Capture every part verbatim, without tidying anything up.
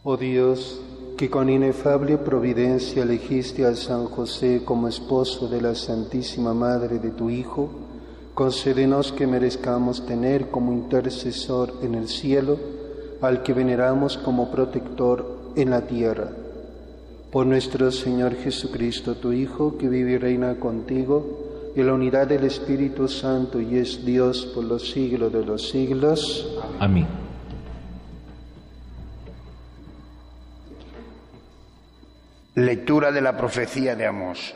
Oh Dios, que con inefable providencia elegiste a San José como esposo de la Santísima Madre de tu Hijo, concédenos que merezcamos tener como intercesor en el cielo al que veneramos como protector en la tierra. Por nuestro Señor Jesucristo, tu Hijo, que vive y reina contigo en la unidad del Espíritu Santo y es Dios por los siglos de los siglos. Amén. Lectura de la profecía de Amós.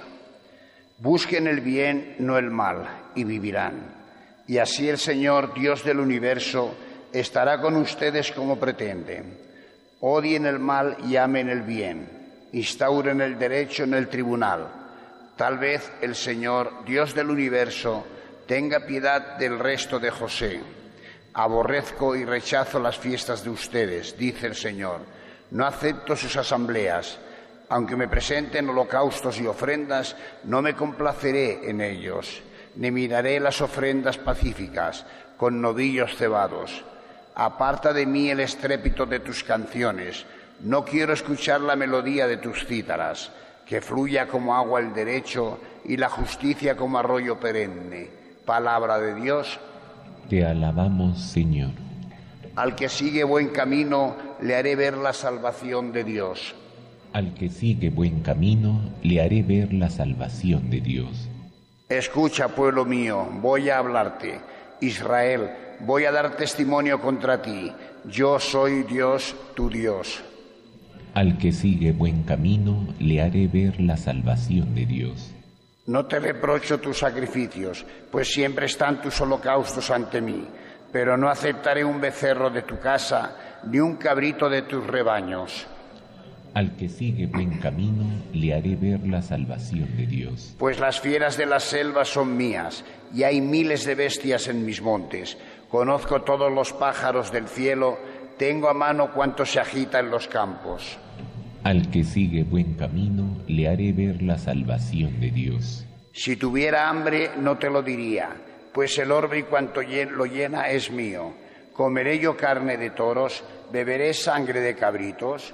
Busquen el bien, no el mal, y vivirán. Y así el Señor, Dios del universo, estará con ustedes como pretende. Odien el mal y amen el bien. Instauren el derecho en el tribunal. Tal vez el Señor, Dios del universo, tenga piedad del resto de José. Aborrezco y rechazo las fiestas de ustedes, dice el Señor. No acepto sus asambleas. Aunque me presenten holocaustos y ofrendas, no me complaceré en ellos, ni miraré las ofrendas pacíficas con novillos cebados. Aparta de mí el estrépito de tus canciones, no quiero escuchar la melodía de tus cítaras, que fluya como agua el derecho y la justicia como arroyo perenne. Palabra de Dios. Te alabamos, Señor. Al que sigue buen camino, le haré ver la salvación de Dios. Al que sigue buen camino, le haré ver la salvación de Dios. Escucha, pueblo mío, voy a hablarte. Israel, voy a dar testimonio contra ti. Yo soy Dios, tu Dios. Al que sigue buen camino, le haré ver la salvación de Dios. No te reprocho tus sacrificios, pues siempre están tus holocaustos ante mí, pero no aceptaré un becerro de tu casa, ni un cabrito de tus rebaños. Al que sigue buen camino, le haré ver la salvación de Dios. Pues las fieras de las selvas son mías, y hay miles de bestias en mis montes. Conozco todos los pájaros del cielo, tengo a mano cuanto se agita en los campos. Al que sigue buen camino, le haré ver la salvación de Dios. Si tuviera hambre, no te lo diría, pues el orbe y cuanto lo llena es mío. Comeré yo carne de toros, beberé sangre de cabritos.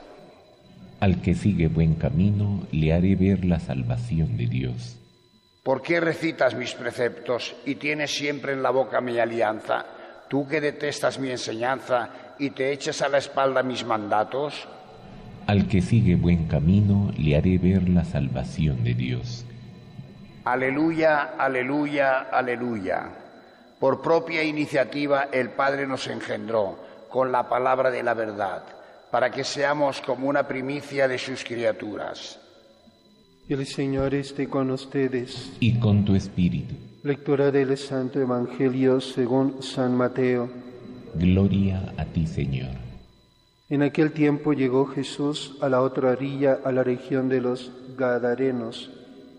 Al que sigue buen camino, le haré ver la salvación de Dios. ¿Por qué recitas mis preceptos y tienes siempre en la boca mi alianza? Tú que detestas mi enseñanza y te echas a la espalda mis mandatos. Al que sigue buen camino, le haré ver la salvación de Dios. Aleluya, aleluya, aleluya. Por propia iniciativa el Padre nos engendró con la palabra de la verdad, para que seamos como una primicia de sus criaturas. El Señor esté con ustedes. Y con tu espíritu. Lectura del Santo Evangelio según San Mateo. Gloria a ti, Señor. En aquel tiempo llegó Jesús a la otra orilla, a la región de los Gadarenos.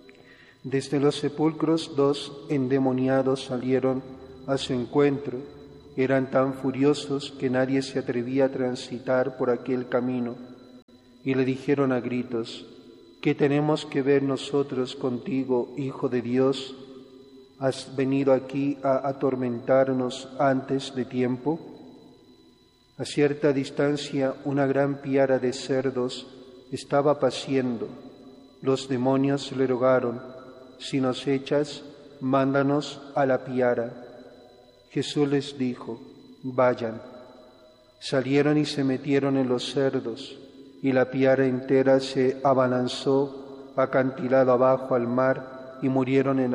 Desde los sepulcros dos endemoniados salieron a su encuentro. Eran tan furiosos que nadie se atrevía a transitar por aquel camino. Y le dijeron a gritos: ¿qué tenemos que ver nosotros contigo, Hijo de Dios? ¿Has venido aquí a atormentarnos antes de tiempo? A cierta distancia una gran piara de cerdos estaba paciendo. Los demonios le rogaron: si nos echas, mándanos a la piara. Jesús les dijo: vayan. Salieron y se metieron en los cerdos, y la piara entera se abalanzó acantilado abajo al mar, y murieron en